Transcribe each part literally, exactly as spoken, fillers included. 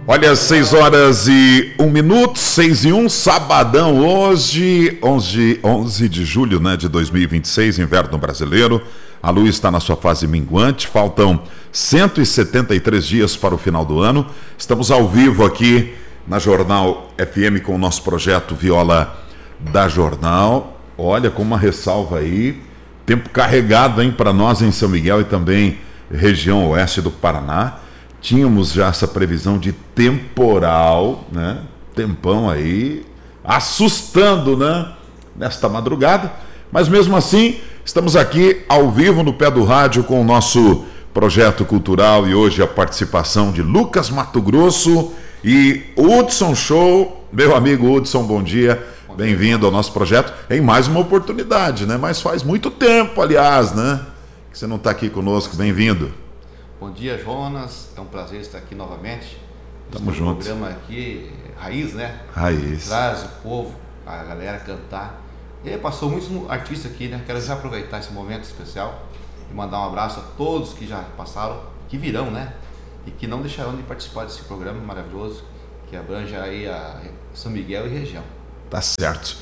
Olha, seis horas e um minuto, seis e um, sabadão hoje, onze, onze de julho, né, de dois mil e vinte e seis, inverno brasileiro. A lua está na sua fase minguante, faltam cento e setenta e três dias para o final do ano. Estamos ao vivo aqui na Jornal F M com o nosso projeto Viola da Jornal. Olha, com uma ressalva aí, tempo carregado, hein, para nós em São Miguel e também região oeste do Paraná. Tínhamos já essa previsão de temporal, né? Tempão aí, assustando, né? Nesta madrugada. Mas mesmo assim, estamos aqui ao vivo no pé do rádio com o nosso projeto cultural e hoje a participação de Lucas Mato Grosso e Hudson Show. Meu amigo Hudson, bom dia. Bem-vindo ao nosso projeto em mais uma oportunidade, né? Mas faz muito tempo, aliás, né? Que você não está aqui conosco. Bem-vindo. Bom dia, Jonas. É um prazer estar aqui novamente. Tamo junto. Um programa aqui, raiz, né? Raiz. Traz o povo, a galera cantar. E aí passou muitos artistas aqui, né? Quero já aproveitar esse momento especial e mandar um abraço a todos que já passaram, que virão, né? E que não deixarão de participar desse programa maravilhoso que abrange aí a São Miguel e região. Tá certo.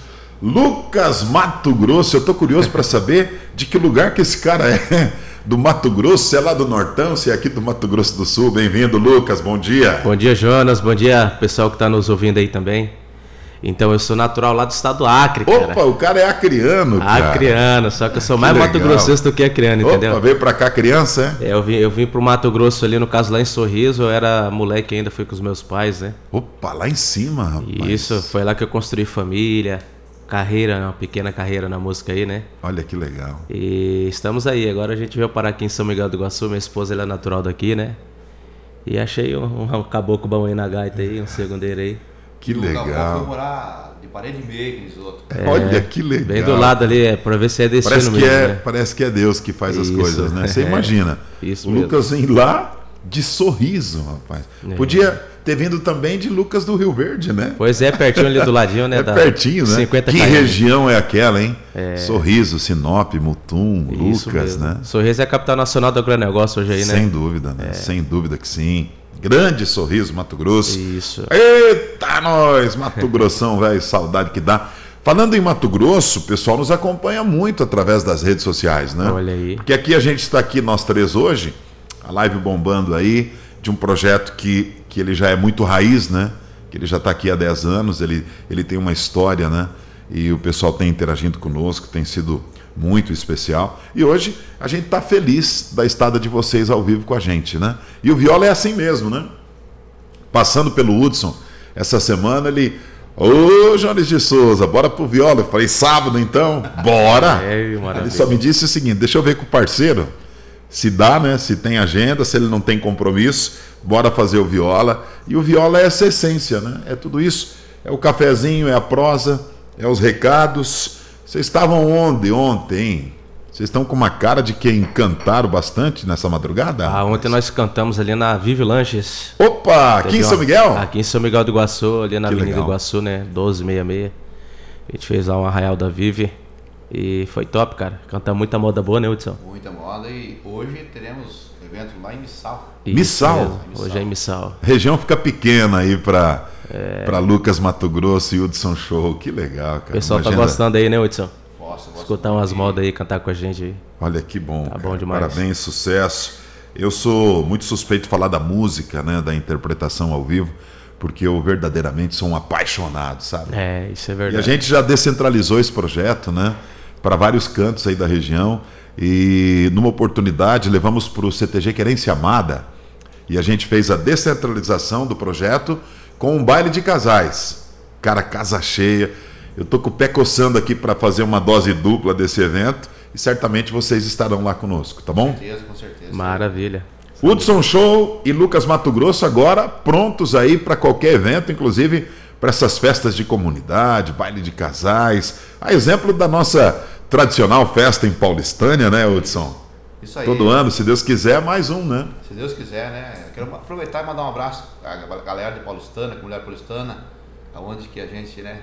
Lucas Mato Grosso, eu tô curioso para saber de que lugar que esse cara é. Do Mato Grosso, se é lá do Nortão, se é aqui do Mato Grosso do Sul. Bem-vindo, Lucas, bom dia. Bom dia, Jonas, bom dia, pessoal que está nos ouvindo aí também. Então, eu sou natural lá do estado do Acre, cara. Opa, o cara é acriano, cara. Acriano, só que eu sou que mais legal. Mato Grossense do que acriano, entendeu? Opa, veio pra cá criança, é? é eu, vim, eu vim pro Mato Grosso ali, no caso lá em Sorriso, eu era moleque ainda, fui com os meus pais, né? Opa, lá em cima, rapaz. Isso, foi lá que eu construí família, carreira, uma pequena carreira na música aí, né? Olha que legal. E estamos aí, agora a gente veio parar aqui em São Miguel do Iguaçu, minha esposa ela é natural daqui, né? E achei um, um caboclo bom aí na gaita aí, um segundeiro aí. Que e legal. O Galvão foi morar de parede e meia, que diz outro. É, Olha que legal. Bem do lado ali, é, pra ver se é destino parece que mesmo, é, né? Parece que é Deus que faz as Isso, coisas, né? Você é, imagina. Isso o mesmo. Lucas vem lá de Sorriso, rapaz. É. Podia ter vindo também de Lucas do Rio Verde, né? Pois é, pertinho ali do ladinho, né? É da pertinho, né? cinquenta Que quilômetros. região é aquela, hein? É. Sorriso, Sinop, Mutum, Isso Lucas, mesmo. né? Sorriso é a capital nacional do agronegócio hoje aí, né? Sem dúvida, né? Sem dúvida que sim. Grande Sorriso, Mato Grosso. Isso. Eita, nós! Mato Grossão, velho, saudade que dá. Falando em Mato Grosso, o pessoal nos acompanha muito através das redes sociais, né? Olha aí. Porque aqui a gente está aqui, nós três hoje, a live bombando aí, de um projeto que, que ele já é muito raiz, né? Que ele já está aqui há dez anos, ele, ele tem uma história, né? E o pessoal tem interagindo conosco, tem sido muito especial. E hoje a gente está feliz da estada de vocês ao vivo com a gente, né? E o Viola é assim mesmo, né? Passando pelo Hudson, essa semana ele... Ô, Jones de Souza, bora pro Viola. Eu falei, sábado então? Bora! É, Ele maravilha. só me disse o seguinte, deixa eu ver com o parceiro, se dá, né? Se tem agenda, se ele não tem compromisso, bora fazer o Viola. E o Viola é essa essência, né? É tudo isso. É o cafezinho, é a prosa, é os recados. Vocês estavam onde ontem? Vocês estão com uma cara de quem cantaram bastante nessa madrugada? Ah, ontem nós cantamos ali na Vive Lanches. Opa, aqui em Teve São uma- Miguel? Aqui em São Miguel do Iguaçu, ali na Que Avenida legal. Iguaçu, né? doze sessenta e seis. A gente fez lá um arraial da Vive. E foi top, cara. Canta muita moda boa, né, Hudson? Muita moda e hoje teremos evento lá em Missal. Isso Missal? mesmo. Hoje é em Missal. A região fica pequena aí para para Lucas Mato Grosso e Hudson Show. Que legal, cara. O pessoal Uma tá agenda- gostando aí, né, Hudson? Posso, posso Escutar umas modas aí, cantar com a gente aí. Olha que bom. Tá cara. bom demais. Parabéns, sucesso. Eu sou muito suspeito de falar da música, né, da interpretação ao vivo, porque eu verdadeiramente sou um apaixonado, sabe? É, isso é E verdade. a gente já descentralizou esse projeto, né, para vários cantos aí da região. E numa oportunidade levamos para o C T G Querência Amada e a gente fez a descentralização do projeto com um baile de casais. Cara, casa cheia. Eu tô com o pé coçando aqui para fazer uma dose dupla desse evento e certamente vocês estarão lá conosco, tá bom? Com certeza, com certeza. Maravilha. Hudson Show e Lucas Mato Grosso agora prontos aí para qualquer evento, inclusive para essas festas de comunidade, baile de casais. A exemplo da nossa tradicional festa em Paulistânia, né, Hudson? Isso aí. Todo ano, se Deus quiser, mais um, né? Se Deus quiser, né? Quero aproveitar e mandar um abraço à galera de Paulistana, mulher paulistana, aonde que a gente, né?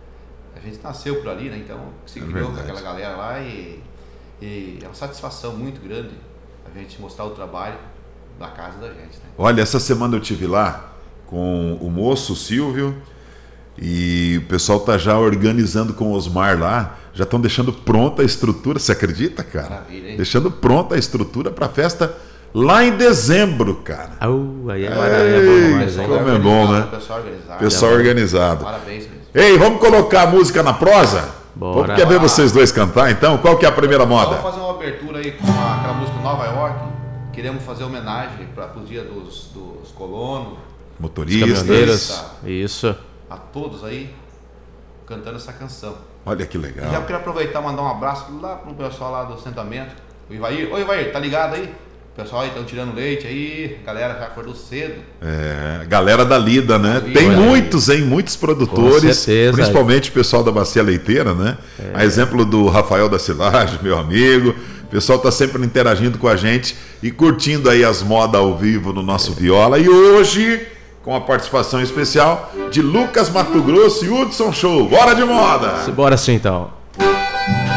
A gente nasceu por ali, né? Então se É criou com verdade. aquela galera lá e, e é uma satisfação muito grande a gente mostrar o trabalho da casa da gente, né? Olha, essa semana eu tive lá com com o moço, o Silvio, e o pessoal tá já organizando com o Osmar lá, já estão deixando pronta a estrutura, você acredita, cara? Maravilha, hein? Deixando pronta a estrutura para a festa lá em dezembro, cara. Uh, aí é maravilha, é bom demais, hein? Como é bom, né? Pessoal organizado. Pessoal organizado. Parabéns mesmo. Ei, vamos colocar a música na prosa? Bora. Vamos, quer ver vocês dois cantar, então? Qual que é a primeira moda? Vamos fazer uma abertura aí com a- aquela música Nova York. Queremos fazer homenagem para os dias dos, dos colonos, Os Motoristas. caminhoneiros. Isso. a todos aí, cantando essa canção. Olha que E já legal. queria aproveitar e mandar um abraço lá pro pessoal lá do assentamento. O Ivair. Ô Ivair, tá ligado aí? O pessoal aí estão tirando leite aí, a galera já acordou cedo. É, galera da Lida, né? Ih, Tem olha aí. muitos, hein? Muitos produtores, Com certeza. principalmente o pessoal da Bacia Leiteira, né? A exemplo do Rafael da Silagem, meu amigo. O pessoal tá sempre interagindo com a gente e curtindo aí as modas ao vivo no nosso Viola. E hoje, com a participação especial de Lucas Mato Grosso e Hudson Show. Bora de moda! Bora sim, então.